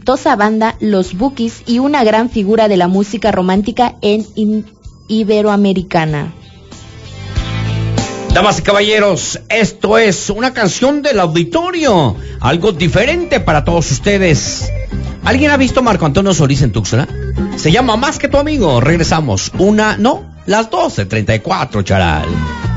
exitosa banda Los Bukis y una gran figura de la música romántica iberoamericana. Damas y caballeros, esto es una canción del auditorio, algo diferente para todos ustedes. ¿Alguien ha visto a Marco Antonio Solís en Tuxtla? Se llama Más que tu amigo. Regresamos. Las 12:34, charal.